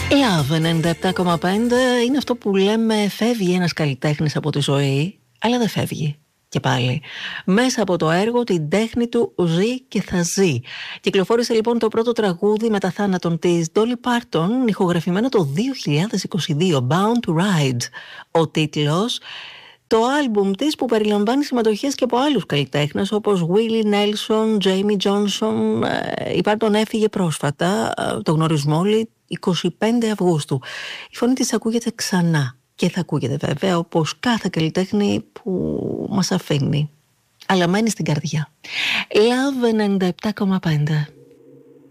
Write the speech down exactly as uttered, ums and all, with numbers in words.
Love ενενήντα επτά κόμμα πέντε είναι αυτό που λέμε φεύγει ένας καλλιτέχνης από τη ζωή, αλλά δεν φεύγει. Και πάλι, μέσα από το έργο, την τέχνη του ζει και θα ζει. Κυκλοφόρησε λοιπόν το πρώτο τραγούδι μετά θάνατον της Dolly Parton, ηχογραφημένο το δύο χιλιάδες είκοσι δύο, Bound to Ride. Ο τίτλος, το άλμπουμ της που περιλαμβάνει συμμετοχές και από άλλους καλλιτέχνες όπως Willie Nelson, Jamie Johnson. Η Parton έφυγε πρόσφατα, το γνωρίζουμε όλοι, εικοστή πέμπτη Αυγούστου. Η φωνή της ακούγεται ξανά και θα ακούγεται βέβαια όπως κάθε καλλιτέχνη που μας αφήνει, αλλά μένει στην καρδιά. Love ενενήντα επτά κόμμα πέντε.